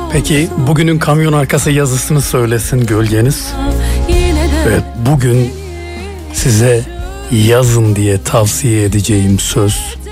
Peki bugünün kamyon arkası yazısını söylesin gölgeniz. Evet, bugün size yazın diye tavsiye edeceğim söz